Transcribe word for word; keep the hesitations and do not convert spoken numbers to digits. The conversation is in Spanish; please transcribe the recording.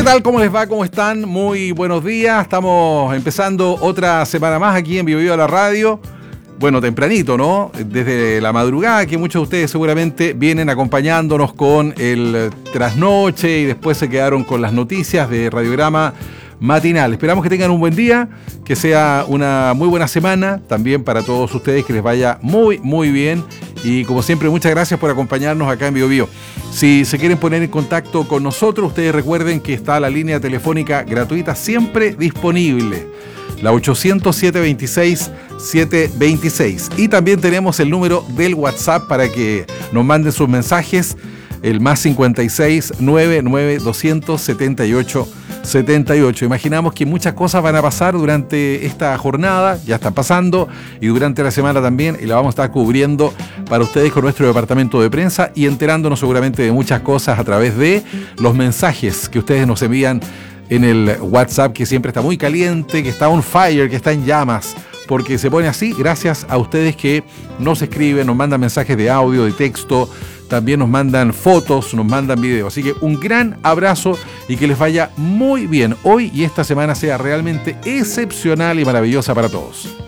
tal? ¿Cómo les va? ¿Cómo están? Muy buenos días. Estamos empezando otra semana más aquí en Bio Bio a la radio. Bueno, tempranito, ¿no? Desde la madrugada, que muchos de ustedes seguramente vienen acompañándonos con el trasnoche y después se quedaron con las noticias de Radiograma Matinal. Esperamos que tengan un buen día, que sea una muy buena semana también para todos ustedes, que les vaya muy, muy bien. Y como siempre, muchas gracias por acompañarnos acá en Bio Bio. Si se quieren poner en contacto con nosotros, ustedes recuerden que está la línea telefónica gratuita siempre disponible, la ochocientos, setecientos veintiséis, setecientos veintiséis. Y también tenemos el número del WhatsApp para que nos manden sus mensajes, el más cincuenta y seis, noventa y nueve, doscientos setenta y ocho, setenta y ocho. Imaginamos que muchas cosas van a pasar durante esta jornada, ya están pasando, y durante la semana también, y la vamos a estar cubriendo para ustedes con nuestro departamento de prensa y enterándonos seguramente de muchas cosas a través de los mensajes que ustedes nos envían en el WhatsApp, que siempre está muy caliente, que está on fire, que está en llamas, porque se pone así gracias a ustedes que nos escriben, nos mandan mensajes de audio, de texto, también nos mandan fotos, nos mandan videos. Así que un gran abrazo y que les vaya muy bien hoy y esta semana sea realmente excepcional y maravillosa para todos.